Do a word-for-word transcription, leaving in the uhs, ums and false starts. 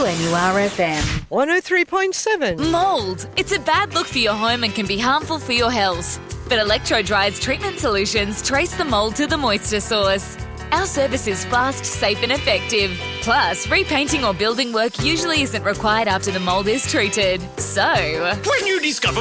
two N U R F M. one oh three point seven. Mould. It's a bad look for your home and can be harmful for your health. But Electro-Dry's treatment solutions trace the mould to the moisture source. Our service is fast, safe and effective. Plus, repainting or building work usually isn't required after the mould is treated. So, when you discover